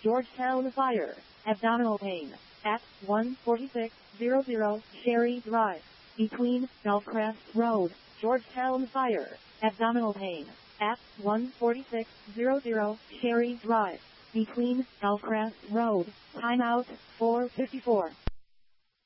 Georgetown Fire, abdominal pain, at 14600 Sherry Drive, between Belcrest Road, Georgetown Fire, abdominal pain, at 14600 Sherry Drive, between Belcrest Road, timeout, 4:54.